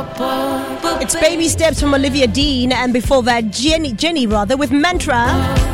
It's Baby Steps from Olivia Dean, and before that, Jenny with Mantra.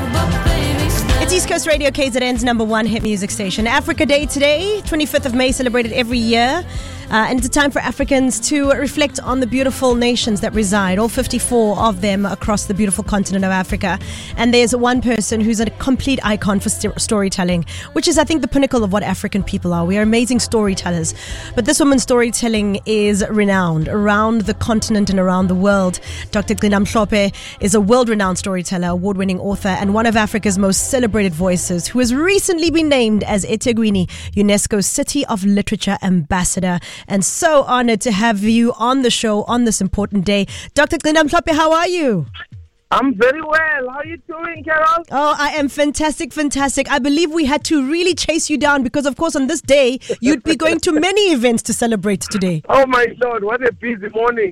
It's East Coast Radio, KZN's number one hit music station. Africa Day today, 25th of May, celebrated every year. And it's a time for Africans to reflect on the beautiful nations that reside, all 54 of them across the beautiful continent of Africa. And there's one person who's a complete icon for storytelling, which is, I think, the pinnacle of what African people are. We are amazing storytellers. But this woman's storytelling is renowned around the continent and around the world. Dr. Gcina Mhlophe is a world-renowned storyteller, award-winning author, and one of Africa's most celebrated voices, who has recently been named as eThekwini, UNESCO's City of Literature Ambassador. And so honored to have you on the show on this important day. Dr. Gcina Mhlophe, how are you? I'm very well. How are you doing, Carol? Oh, I am fantastic. I believe we had to really chase you down because, of course, on this day, you'd be going to many events to celebrate today. Oh, my Lord. What a busy morning.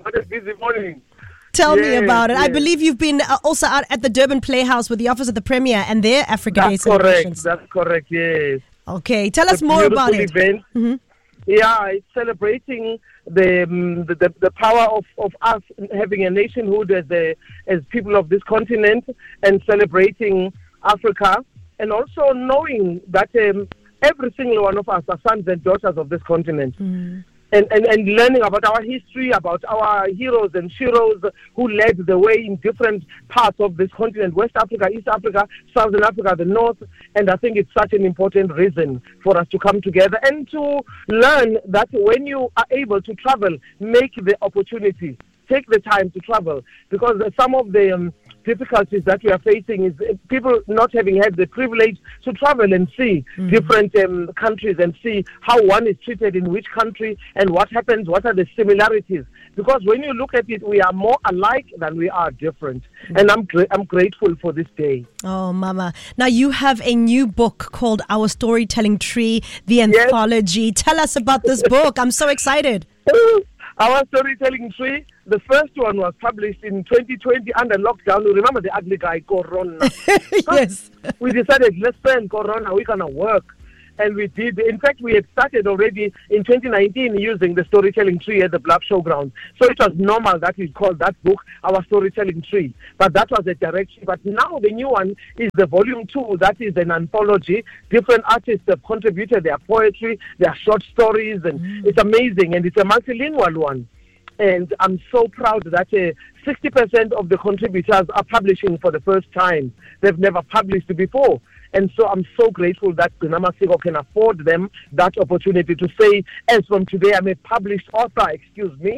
Tell me about it. Yes. I believe you've been also out at the Durban Playhouse with the Office of the Premier and their Africa Day celebrations. That's correct, yes. Okay, tell us more about it. Mm-hmm. Yeah, it's celebrating the power of us having a nationhood as people of this continent, and celebrating Africa, and also knowing that every single one of us are sons and daughters of this continent. Mm. And learning about our history, about our heroes and sheroes who led the way in different parts of this continent, West Africa, East Africa, Southern Africa, the North. And I think it's such an important reason for us to come together and to learn that when you are able to travel, make the opportunity, take the time to travel, because some of the difficulties that we are facing is people not having had the privilege to travel and see different countries and see how one is treated in which country and what happens, what are the similarities. Because when you look at it, we are more alike than we are different. And I'm grateful for this day. Oh, Mama. Now, you have a new book called Our Storytelling Tree, the Anthology. Tell us about this book. I'm so excited. Our Storytelling Tree, the first one was published in 2020 under lockdown. You remember the ugly guy, Corona? Yes. We decided, let's spend Corona, we're going to work. And we did. In fact, we had started already in 2019 using the Storytelling Tree at the Bluff Showground. So it was normal that we called that book Our Storytelling Tree. But that was a direction. But now the new one is the volume 2. That is an anthology. Different artists have contributed their poetry, their short stories, and it's amazing. And it's a multilingual one. And I'm so proud that 60% of the contributors are publishing for the first time. They've never published before. And so I'm so grateful that Gcina Masiko can afford them that opportunity to say, as from today, I'm a published author, excuse me.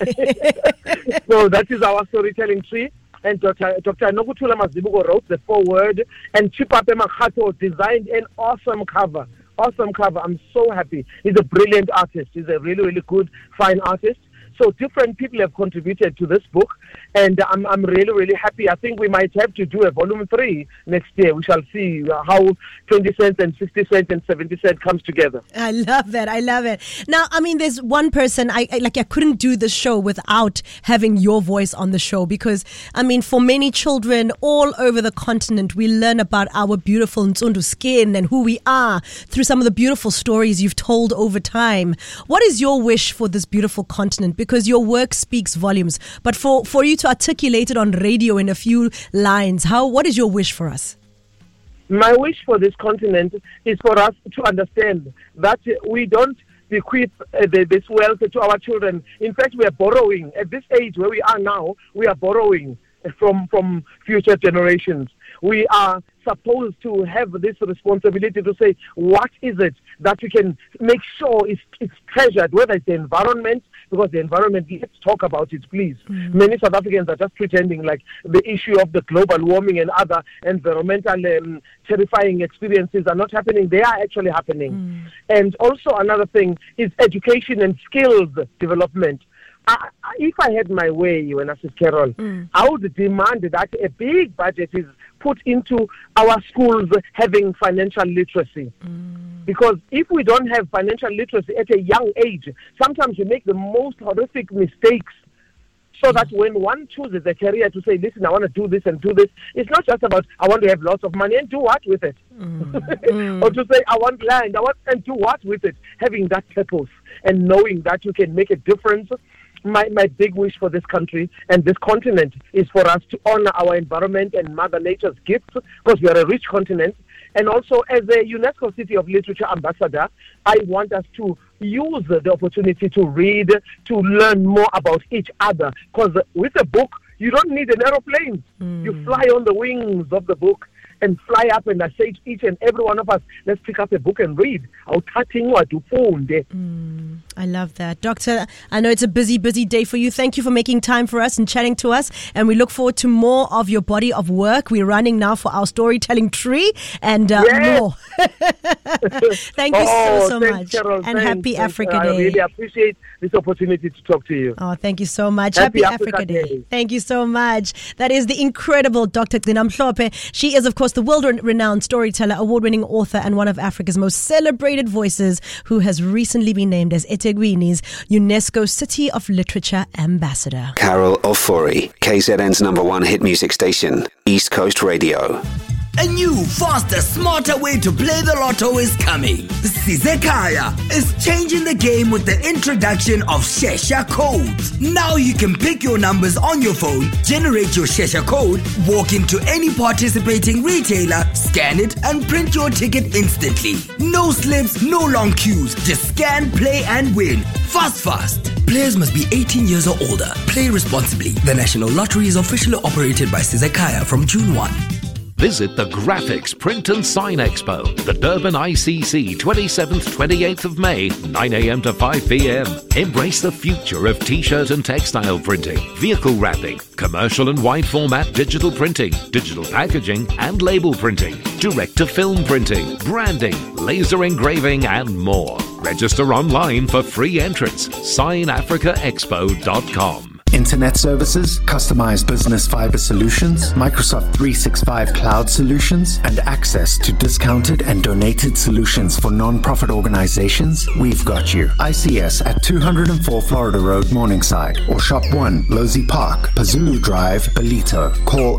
So that is our Storytelling Tree. And Dr. Nokuthula Mazibuko wrote the foreword, and Chipape Makhato designed an awesome cover. Awesome cover. I'm so happy. He's a brilliant artist. He's a really, really good, fine artist. So different people have contributed to this book, and I'm really, really happy. I think we might have to do a volume 3 next year. We shall see how 20 cents and 60 cents and 70 cents comes together. I love that. Now, I mean, there's one person, I couldn't do the show without having your voice on the show, because, I mean, for many children all over the continent, we learn about our beautiful Nsundu skin and who we are through some of the beautiful stories you've told over time. What is your wish for this beautiful continent? Because your work speaks volumes, but for you to articulate it on radio in a few lines, what is your wish for us? My wish for this continent is for us to understand that we don't bequeath this wealth to our children. In fact, we are borrowing. At this age where we are now, we are borrowing from future generations. We are supposed to have this responsibility to say, what is it that we can make sure it's treasured, whether it's the environment, because the environment, let's talk about it, please. Many South Africans are just pretending like the issue of the global warming and other environmental terrifying experiences are not happening. They are actually happening. And also another thing is education and skills development. If I had my way, when I said Carol, I would demand that a big budget is put into our schools having financial literacy. Because if we don't have financial literacy at a young age, sometimes we make the most horrific mistakes. So that when one chooses a career to say, listen, I want to do this and do this, it's not just about, I want to have lots of money and do what with it? Or to say, I want land, and do what with it? Having that purpose and knowing that you can make a difference my big wish for this country and this continent is for us to honor our environment and Mother Nature's gifts, because we are a rich continent. And also, as a UNESCO City of Literature ambassador, I want us to use the opportunity to read, to learn more about each other. Because with a book, you don't need an aeroplane. You fly on the wings of the book and fly up, and I say to each and every one of us, let's pick up a book and read. I love that. Doctor, I know it's a busy day for you. Thank you for making time for us and chatting to us. And we look forward to more of your body of work. We're running now for our storytelling tree and more. Thank you so much. Carol, and happy Africa Day. I really appreciate this opportunity to talk to you. Oh, thank you so much. Happy Africa Day. Thank you so much. That is the incredible Dr. Gcina Mhlophe. She is, of course, the world-renowned storyteller, award-winning author, and one of Africa's most celebrated voices, who has recently been named as eThekwini's UNESCO City of Literature Ambassador. Carol Ofori, KZN's #1 hit music station, East Coast Radio. A new, faster, smarter way to play the lotto is coming. Sizekaya is changing the game with the introduction of Shesha codes. Now you can pick your numbers on your phone, generate your Shesha code, walk into any participating retailer, scan it, and print your ticket instantly. No slips, no long queues. Just scan, play, and win. Fast. Players must be 18 years or older. Play responsibly. The National Lottery is officially operated by Sizekaya from June 1. Visit the Graphics Print and Sign Expo, the Durban ICC, 27th, 28th of May, 9 a.m. to 5 p.m. Embrace the future of t-shirt and textile printing, vehicle wrapping, commercial and wide format digital printing, digital packaging and label printing, direct-to-film printing, branding, laser engraving and more. Register online for free entrance. SignAfricaExpo.com. Internet services, customized business fiber solutions, Microsoft 365 cloud solutions, and access to discounted and donated solutions for non-profit organizations? We've got you. ICS at 204 Florida Road, Morningside, or Shop 1, Losey Park, Pazulu Drive, Belito. Call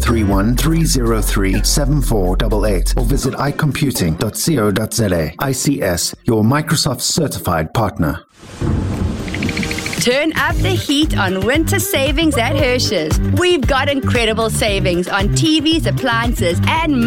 031-303-7488 or visit icomputing.co.za. ICS, your Microsoft certified partner. Turn up the heat on winter savings at Hershey's. We've got incredible savings on TVs, appliances, and